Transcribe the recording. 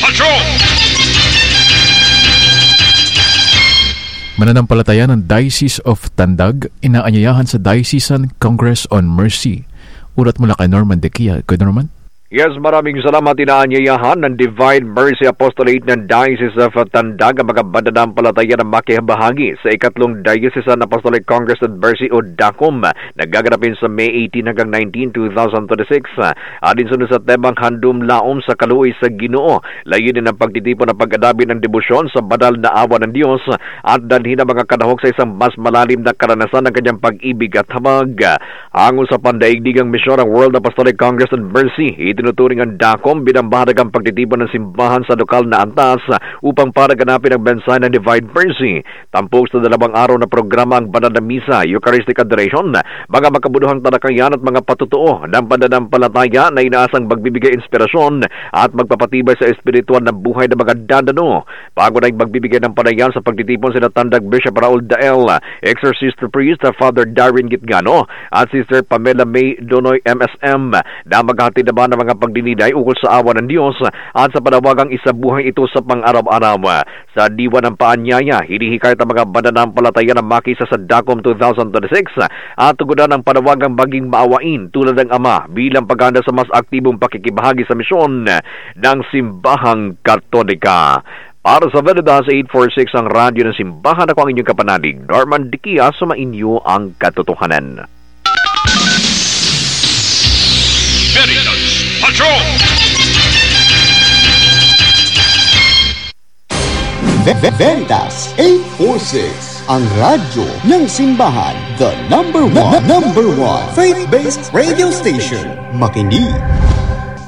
Patrol! Mananampalataya ng Diocese of Tandag, inaanyayahan sa Diocesan Congress on Mercy. Ulat mula kay Norman Dekia. Good, Norman? Yes, maraming salamat. Inaanyayahan ng Divine Mercy Apostolate ng Diocese of Tandag ang mga mananampalataya na makibahagi sa ikatlong Diocesan Apostolic Congress on Mercy o DACOM na gaganapin sa May 18 hanggang 19, 2026. Alinsunod sa temang handum laom sa kaluoy sa Ginoo, layunin ang pagtitipon ng pag-adabi ng debosyon sa banal na awa ng Diyos at dalhin ang mga kadahok sa isang mas malalim na karanasan ng kanyang pag-ibig at habag. Angon sa pandaigdigang misyon ng World Apostolic Congress on Mercy, tinuturing ang DACOM bilang bahagagang pagtitipon ng simbahan sa lokal na antas upang paraganapin ang mensahe ng Divine Mercy. Tampok sa 2 araw na programa ang banal na misa, Eucharistic Adoration, mga makabunuhang talakayan at mga patutuo ng pananampalataya na inaasang magbibigay inspirasyon at magpapatibay sa espiritual na buhay ng mga dadano. Bago na magbibigay ng panayan sa pagtitipon sina Tandag Bishop Raul Dael, Exorcist Priest Father Darwin Gitgano at Sister Pamela May Donoy MSM na maghatid naman ng mga pagdiniday ukol sa awa ng Diyos at sa panawagang isabuhay ito sa pang-araw-araw. Sa diwa ng paanyaya, hinihikayat ang mga mananampalataya na makisa sa DACOM 2026 at tugunan ang panawagang maging maawain tulad ng Ama bilang paghanda sa mas aktibong pakikibahagi sa misyon ng Simbahang Katolika. Para sa Veritas 846 ang radyo ng Simbahan, ako ang inyong kapanalig, Norman Dikia, sumainyo ang katotohanan. Veritas Patrol! Veritas 846, ang radyo ng simbahan, the number one faith-based radio station. Makinig.